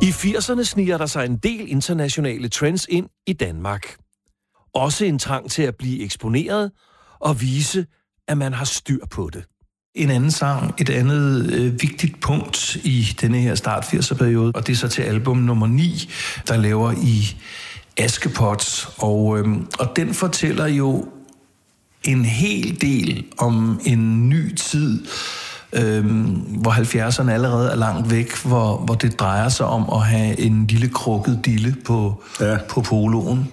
I 80'erne sniger der sig en del internationale trends ind i Danmark. Også en trang til at blive eksponeret og vise, at man har styr på det. En anden sang, et andet vigtigt punkt i denne her start 80'er-periode, og det er så til album nummer 9, der laver I Askepot, og den fortæller jo en hel del om en ny tid, hvor 70'erne allerede er langt væk, hvor det drejer sig om at have en lille krukket dille på poloen.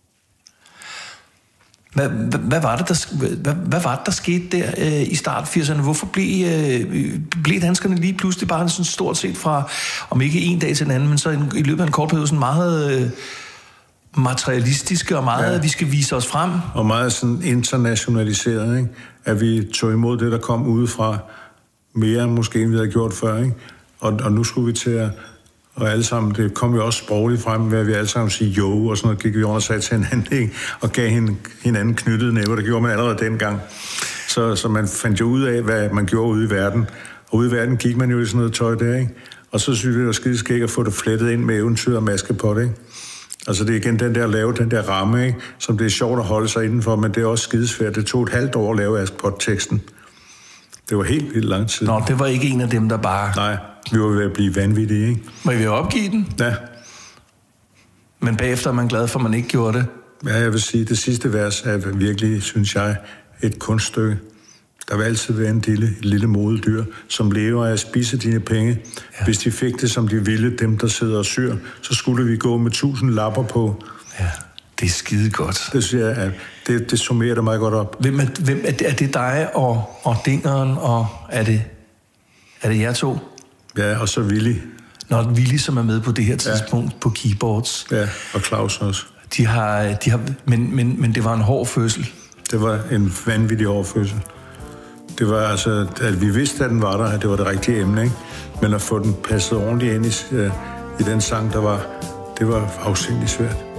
Hvad var det, der skete der i start 80'erne? Hvorfor blev danskerne lige pludselig bare sådan stort set fra, om ikke en dag til den anden, men så i løbet af en kort periode sådan meget materialistiske og meget, vi skal vise os frem? Og meget sådan internationaliseret, ikke? At vi tog imod det, der kom udefra, mere måske, end vi havde gjort før, ikke? Og nu skulle vi til at... Og alle sammen, det kom jo også sprogligt frem, hvad vi alle sammen sige jo, og sådan noget, gik vi over og sagde til hinanden, ikke? Og gav hinanden knyttede næver, det gjorde man allerede dengang. Så man fandt jo ud af, hvad man gjorde ude i verden. Og ude i verden gik man jo i sådan noget tøj der, ikke? Og så synes vi, det var skideskægt at få det flettet ind med eventyr og Askepot, ikke? Altså det er igen den der at lave den der ramme, ikke? Som det er sjovt at holde sig indenfor, men det er også skidesvært. Det tog et halvt år at lave Askepot-teksten. Det var helt vildt lang tid. Nå, det var ikke en af dem, der bare... Nej, vi var ved at blive vanvittige, ikke? Må I ved at opgive den? Ja. Men bagefter er man glad for, at man ikke gjorde det? Ja, jeg vil sige, det sidste vers er virkelig, synes jeg, et kunststykke. Der vil altid være et lille modedyr, som lever af at spise dine penge. Ja. Hvis de fik det, som de ville, dem der sidder og syr, så skulle vi gå med 1000 lapper på. Ja, det er skide godt. Det siger jeg, at det summerer det meget godt op. Hvem er det dig og Dingeren, og er det jer to? Ja, og så Willy. Nå, Willy, som er med på det her tidspunkt på keyboards. Ja, og Claus også. Men det var en hård fødsel. Det var en vanvittig hård fødsel. Det var altså, at vi vidste, at den var der, at det var det rigtige emne, ikke? Men at få den passet ordentligt ind i den sang, det var afsindigt svært.